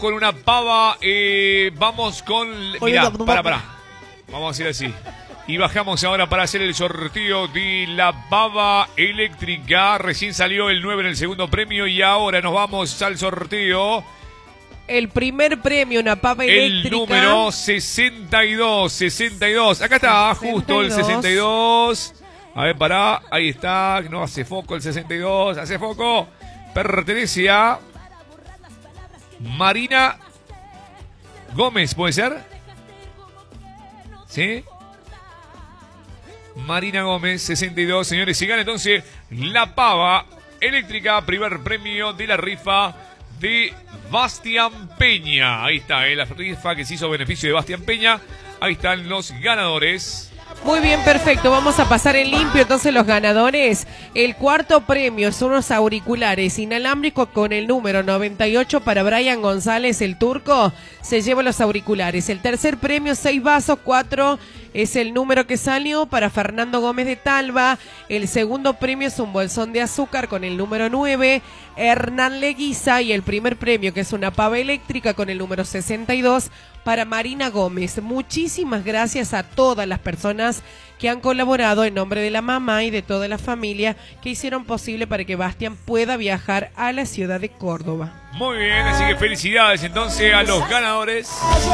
con una pava. Vamos con... Mirá, pará. Vamos a hacer así. Y bajamos ahora para hacer el sorteo de la pava eléctrica. Recién salió el 9 en el segundo premio y ahora nos vamos al sorteo. El primer premio, una pava eléctrica. El número 62. Acá está, 62. justo el 62. A ver, pará. Ahí está. No hace foco el 62. Hace foco. Pertenece a Marina Gómez, ¿puede ser? ¿Sí? Marina Gómez, 62. Señores, si gana entonces la pava eléctrica, primer premio de la rifa de Bastián Peña. Ahí está, la rifa que se hizo a beneficio de Bastián Peña. Ahí están los ganadores. Muy bien, perfecto. Vamos a pasar en limpio entonces los ganadores. El cuarto premio son unos auriculares inalámbricos con el número 98 para Brian González, el turco. Se lleva los auriculares. El tercer premio, 6 vasos, 4 es el número que salió para Fernando Gómez de Talva. El segundo premio es un bolsón de azúcar con el número 9, Hernán Leguiza. Y el primer premio, que es una pava eléctrica con el número 62, para Marina Gómez. Muchísimas gracias a todas las personas que han colaborado en nombre de la mamá y de toda la familia que hicieron posible para que Bastián pueda viajar a la ciudad de Córdoba. Muy bien, así que felicidades entonces a los ganadores.